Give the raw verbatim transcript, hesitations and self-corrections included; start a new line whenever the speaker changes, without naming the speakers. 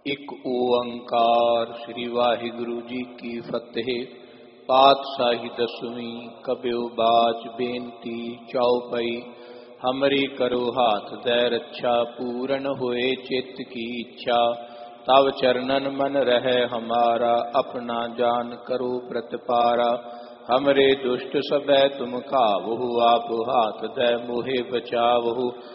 ਇੱਕ ਓੰਕਾਰ ਸ੍ਰੀ ਵਾਹਿਗੁਰੂ ਜੀ ਕੀ ਫਤਿਹ। ਪਾਤਸ਼ਾਹੀ ਦਸਵੀਂ ਕਬਿਓ ਬਾਚ ਬੇਨਤੀ ਚੌਪਈ। ਹਮਰੀ ਕਰੋ ਹਾਥ ਦੈ ਰੱਛਾ, ਪੂਰਨ ਹੋਏ ਚਿੱਤ ਕੀ ਇੱਛਾ। ਤਵ ਚਰਨਨ ਮਨ ਰਹਿ ਹਮਾਰਾ, ਆਪਣਾ ਜਾਨ ਕਰੋ ਪ੍ਰਤਪਾਰਾ। ਹਮਰੇ ਦੁਸ਼ਟ ਸਭੈ ਤੁਮ ਖਾਵਹੁ, ਆਪ ਹਾਥ ਦੈ ਮੋਹਿ ਬਚਾਵਹੁ।